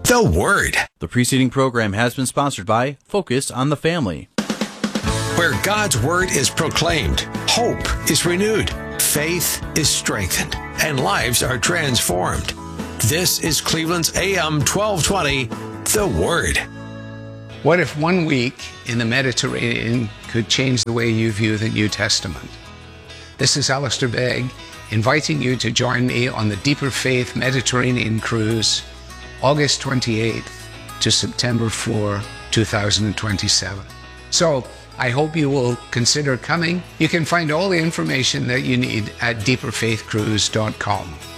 The Word. The preceding program has been sponsored by Focus on the Family. Where God's Word is proclaimed, hope is renewed, faith is strengthened, and lives are transformed. This is Cleveland's AM 1220, The Word. What if 1 week in the Mediterranean could change the way you view the New Testament? This is Alistair Begg, inviting you to join me on the Deeper Faith Mediterranean Cruise, August 28th to September 4, 2027. So, I hope you will consider coming. You can find all the information that you need at deeperfaithcruise.com.